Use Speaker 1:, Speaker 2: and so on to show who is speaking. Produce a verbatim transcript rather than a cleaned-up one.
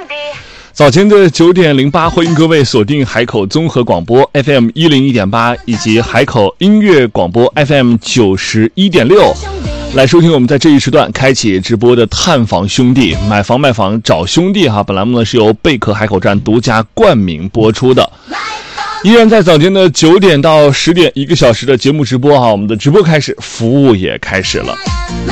Speaker 1: 早前的九点零八，欢迎各位锁定海口综合广播 F M 一零一点八以及海口音乐广播 F M 九十一点六，来收听我们在这一时段开启直播的探访兄弟，买房卖房找兄弟哈。本栏目呢是由贝壳海口站独家冠名播出的。依然在早间的九点到十点一个小时的节目直播哈，我们的直播开始，服务也开始了。